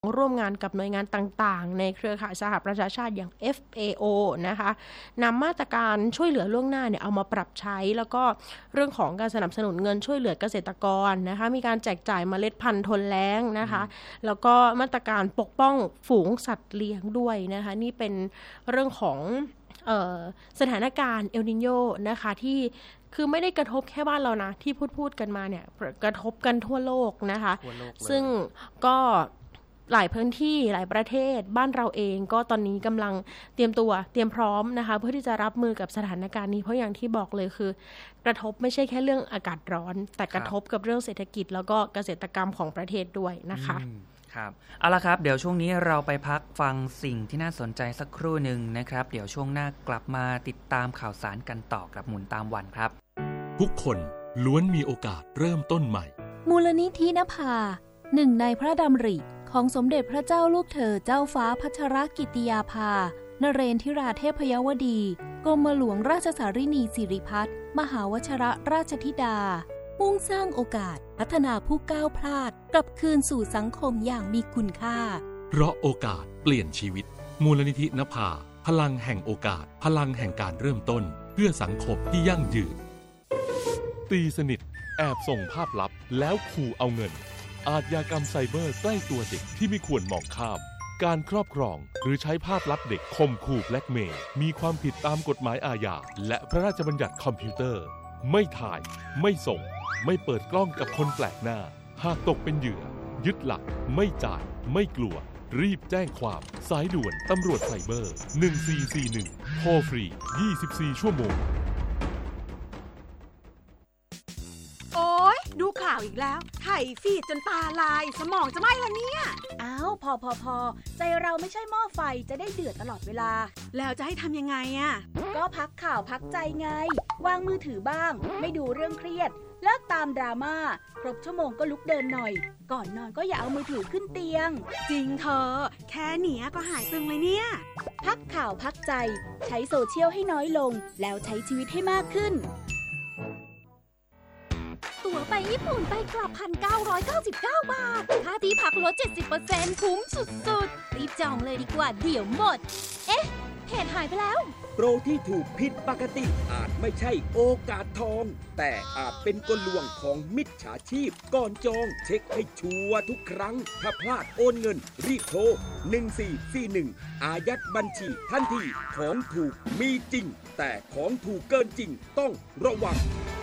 ร่วมงานกับหน่วยงานต่างๆในเครือข่ายสหประชาชาติอย่าง FAO นะคะนำมาตรการช่วยเหลือล่วงหน้าเนี่ยเอามาปรับใช้แล้วก็เรื่องของการสนับสนุนเงินช่วยเหลือเกษตรกรนะคะมีการแจกจ่ายเมล็ดพันธุ์ทนแล้งนะคะแล้วก็มาตรการปกป้องฝูงสัตว์เลี้ยงด้วยนะคะนี่เป็นเรื่องของสถานการณ์เอลนิโญนะคะที่คือไม่ได้กระทบแค่บ้านเรานะที่พูดกันมาเนี่ยกระทบกันทั่วโลกนะคะซึ่งก็หลายพื้นที่หลายประเทศบ้านเราเองก็ตอนนี้กำลังเตรียมพร้อมนะคะเพื่อที่จะรับมือกับสถานการณ์นี้เพราะอย่างที่บอกเลยคือกระทบไม่ใช่แค่เรื่องอากาศร้อนแต่กระทบกับเรื่องเศรษฐกิจแล้วก็เกษตรกรรมของประเทศด้วยนะคะครับเอาละครับเดี๋ยวช่วงนี้เราไปพักฟังสิ่งที่น่าสนใจสักครู่หนึ่งนะครับเดี๋ยวช่วงหน้ากลับมาติดตามข่าวสารกันต่อกับหมุนตามวันครับทุกคนล้วนมีโอกาสเริ่มต้นใหม่มูลนิธินภาหนึ่งในพระดำริของสมเด็จพระเจ้าลูกเธอเจ้าฟ้าพัชรกิติยาภานเรนทิราเทพยวดีกรมหลวงราชสารินีสิริพัฒน์มหาวชรราชธิดามุ่งสร้างโอกาสพัฒนาผู้ก้าวพลาดกลับคืนสู่สังคมอย่างมีคุณค่าเพราะโอกาสเปลี่ยนชีวิตมูลนิธินภาพลังแห่งโอกาสพลังแห่งการเริ่มต้นเพื่อสังคมที่ยั่งยืนตีสนิทแอบส่งภาพลับแล้วขู่เอาเงินอาชญากรรมไซเบอร์ใกล้ตัวเด็กที่ไม่ควรมองข้ามการครอบครองหรือใช้ภาพลับเด็กข่มขู่แบล็กเมย์มีความผิดตามกฎหมายอาญาและพระราชบัญญัติคอมพิวเตอร์ไม่ถ่ายไม่ส่งไม่เปิดกล้องกับคนแปลกหน้าหากตกเป็นเหยื่อยึดหลักไม่จ่ายไม่กลัวรีบแจ้งความสายด่วนตำรวจไซเบอร์1441โทรฟรี24ชั่วโมงดูข่าวอีกแล้วไถฟีดจนตาลายสมองจะไหม้ละเนี่ยอ้าวพอใจเราไม่ใช่หม้อไฟจะได้เดือดตลอดเวลาแล้วจะให้ทำยังไงอ่ะก็พักข่าวพักใจไงวางมือถือบ้างไม่ดูเรื่องเครียดเลิกตามดราม่าครบชั่วโมงก็ลุกเดินหน่อยก่อนนอนก็อย่าเอามือถือขึ้นเตียงจริงเธอแค่เนี้ยก็หายตึงเลยเนี่ยพักข่าวพักใจใช้โซเชียลให้น้อยลงแล้วใช้ชีวิตให้มากขึ้นตั๋วไปญี่ปุ่นไปกลับ 1,999 บาทค่าที่พักลด 70% คุ้มสุดๆรีบจองเลยดีกว่าเดี๋ยวหมดเอ๊ะเพจหายไปแล้วโปรที่ถูกผิดปกติอาจไม่ใช่โอกาสทองแต่อาจเป็นกลลวงของมิจฉาชีพก่อนจองเช็คให้ชัวร์ทุกครั้งถ้าพลาดโอนเงินรีบโทร1441อายัดบัญชีทันทีของถูกมีจริงแต่ของถูกเกินจริงต้องระวัง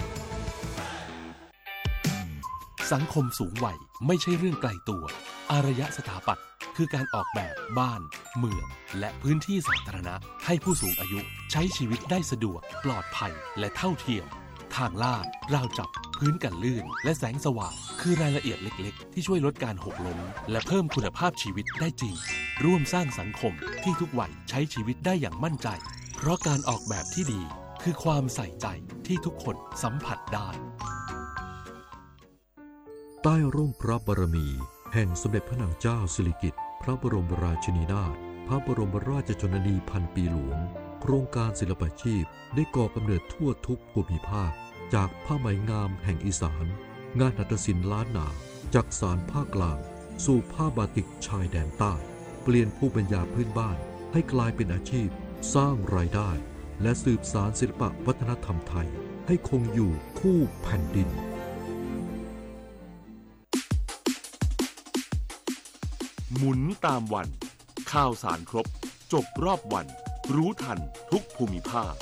สังคมสูงวัยไม่ใช่เรื่องไกลตัวอารยสถาปัตย์คือการออกแบบบ้านเมืองและพื้นที่สาธารณะให้ผู้สูงอายุใช้ชีวิตได้สะดวกปลอดภัยและเท่าเทียมทางลาดราวจับพื้นกันลื่นและแสงสว่างคือรายละเอียดเล็กๆที่ช่วยลดการหกล้มและเพิ่มคุณภาพชีวิตได้จริงร่วมสร้างสังคมที่ทุกวัยใช้ชีวิตได้อย่างมั่นใจเพราะการออกแบบที่ดีคือความใส่ใจที่ทุกคนสัมผัสได้ใต้ร่มพระบารมีแห่งสมเด็จพระนางเจ้าสิริกิติ์พระบรมราชินีนาถพระบรมราชชนนีพันปีหลวงโครงการศิลปาชีพได้ก่อกำเนิดทั่วทุกภูมิภาคจากผ้าไหมงามแห่งอีสานงานหัตถศิลป์ล้านนาจากสารภาคกลางสู่ผ้าบาติกชายแดนใต้เปลี่ยนภูมิปัญญาพื้นบ้านให้กลายเป็นอาชีพสร้างรายได้และสืบสานศิลปวัฒนธรรมไทยให้คงอยู่คู่แผ่นดินหมุนตามวันข่าวสารครบจบรอบวันรู้ทันทุกภูมิภาค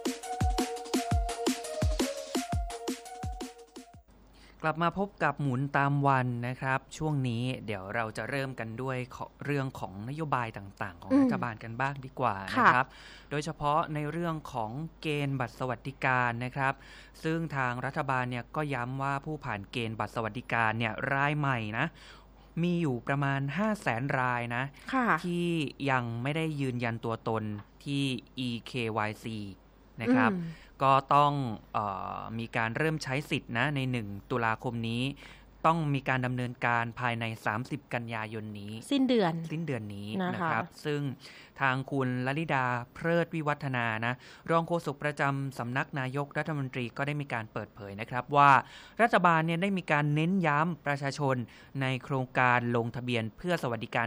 กลับมาพบกับหมุนตามวันนะครับช่วงนี้เดี๋ยวเราจะเริ่มกันด้วยเรื่องของนโยบายต่างๆของรัฐบาลกันบ้างดีกว่านะครับโดยเฉพาะในเรื่องของเกณฑ์บัตรสวัสดิการนะครับซึ่งทางรัฐบาลเนี่ยก็ย้ำว่าผู้ผ่านเกณฑ์บัตรสวัสดิการเนี่ยรายใหม่นะมีอยู่ประมาณ 500,000 รายนะที่ยังไม่ได้ยืนยันตัวตนที่ eKYC นะครับก็ต้องมีการเริ่มใช้สิทธิ์นะใน1ตุลาคมนี้ต้องมีการดำเนินการภายใน30กันยายนนี้สิ้นเดือนนี้นะครับซึ่งทางคุณลลิดาเพลิดวิวัฒนานะรองโฆษกประจำสำนักนายกรัฐมนตรีก็ได้มีการเปิดเผยนะครับว่ารัฐบาลเนี่ยได้มีการเน้นย้ำประชาชนในโครงการลงทะเบียนเพื่อสวัสดิการ